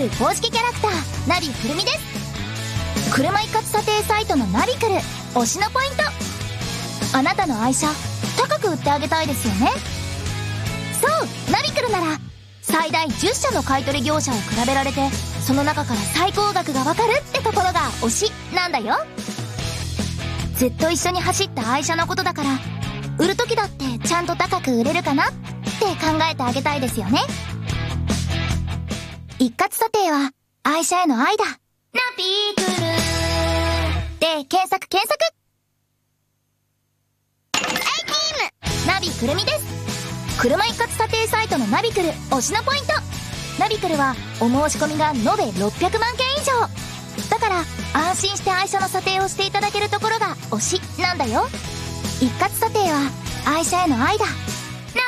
ル公式キャラクターナビくるみです。車一括査定サイトのナビくる推しのポイント、あなたの愛車高く売ってあげたいですよね。そうナビくるなら最大10社の買取業者を比べられて、その中から最高額がわかるってところが推しなんだよ。ずっと一緒に走った愛車のことだから、売る時だってちゃんと高く売れるかなって考えてあげたいですよね。一括査定は愛車への愛だ。ナビくるで検索ナビくるみです。車一括査定サイトのナビくる推しのポイント、ナビくるはお申し込みが延べ600万件以上だから、安心して愛車の査定をしていただけるところが推しなんだよ。一括査定は愛車への愛だ。